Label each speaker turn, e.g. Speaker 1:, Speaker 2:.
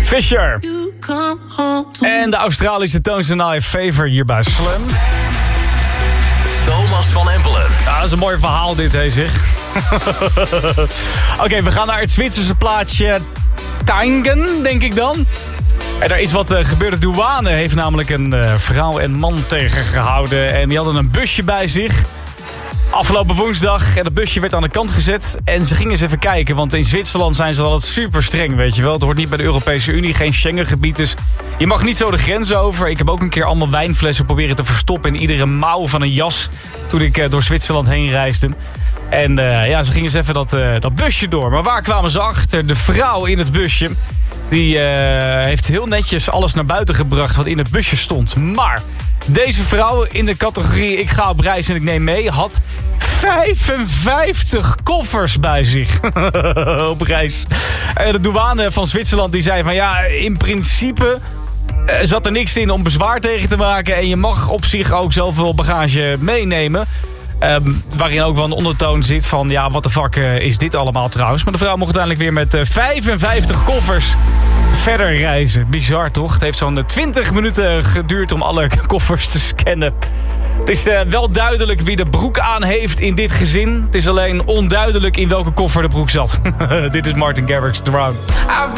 Speaker 1: Fisher. En de Australische Tones and I Favor hier bij Slam.
Speaker 2: Thomas van Empelen.
Speaker 1: Ja, dat is een mooi verhaal dit, hè, zeg. Oké, we gaan naar het Zwitserse plaatsje Tangen, denk ik dan. En er is wat gebeurd. De douane heeft namelijk een vrouw en man tegengehouden. En die hadden een busje bij zich. Afgelopen woensdag. En dat busje werd aan de kant gezet. En ze gingen eens even kijken. Want in Zwitserland zijn ze altijd super streng, weet je wel. Het hoort niet bij de Europese Unie. Geen Schengengebied. Dus je mag niet zo de grens over. Ik heb ook een keer allemaal wijnflessen proberen te verstoppen in iedere mouw van een jas. Toen ik door Zwitserland heen reisde. En ja, ze gingen eens even dat busje door. Maar waar kwamen ze achter? De vrouw in het busje, die heeft heel netjes alles naar buiten gebracht wat in het busje stond. Maar deze vrouw in de categorie ik ga op reis en ik neem mee, had 55 koffers bij zich op reis. De douane van Zwitserland die zei van ja, in principe zat er niks in om bezwaar tegen te maken. En je mag op zich ook zoveel bagage meenemen. Waarin ook wel een ondertoon zit van ja, what the fuck is dit allemaal trouwens. Maar de vrouw mocht uiteindelijk weer met 55 koffers verder reizen. Bizar toch? Het heeft zo'n 20 minuten geduurd om alle koffers te scannen. Het is wel duidelijk wie de broek aan heeft in dit gezin. Het is alleen onduidelijk in welke koffer de broek zat. Dit is Martin Garrix, Drown.